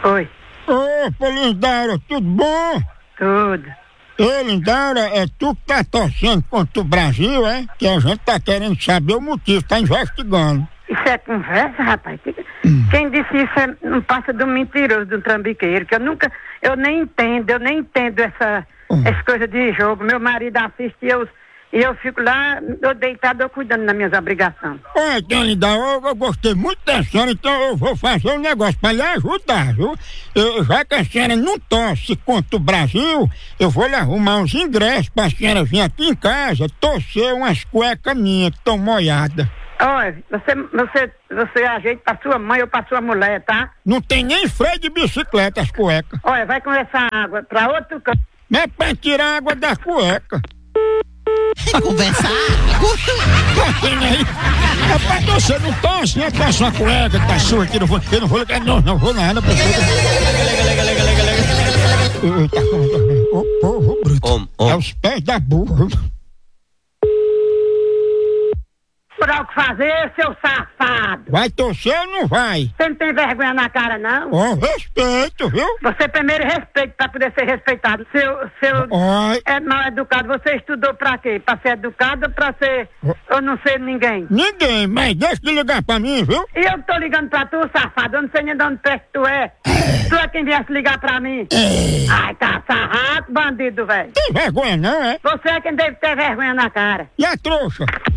Oi. Opa, Lindaura, tudo bom? Tudo. Ei, Lindaura, é tu que tá torcendo contra o Brasil, é? Que a gente tá querendo saber o motivo, tá investigando. Isso é conversa, rapaz? Quem disse isso não passa de um mentiroso, de um trambiqueiro, que eu nem entendo essas coisas de jogo. Meu marido assiste e eu fico lá, eu deitado, eu cuidando das minhas obrigações. Olha, então, Lindaura, eu gostei muito da senhora, então eu vou fazer um negócio pra lhe ajudar, viu? Já que a senhora não torce contra o Brasil, eu vou lhe arrumar uns ingressos pra senhora vir aqui em casa torcer umas cuecas minhas que estão molhadas. Olha, você ajeita pra sua mãe ou pra sua mulher, tá? Não tem nem freio de bicicleta as cuecas. Olha, vai com essa água pra outro canto. Não é pra tirar água da cueca. Pra conversar? Rapaz, você não torce, né? Tá sua cueca, tá sua aqui, eu não vou ligar, não vou nada. Eita, ô povo bruto. É os pés da burra. Por o que fazer, seu safado? Vai torcer ou não vai? Você não tem vergonha na cara, não? Ó, respeito, viu? Você primeiro respeita pra poder ser respeitado. Seu Oi. é mal educado. Você estudou pra quê? Pra ser educado ou pra ser... ou não ser ninguém? Ninguém, mas deixa de ligar pra mim, viu? E eu tô ligando pra tu, safado. Eu não sei nem de onde tu é. Tu é quem viesse ligar pra mim. Ai, tá sarrado, bandido, velho. Tem vergonha não, é? Você é quem deve ter vergonha na cara. E a trouxa?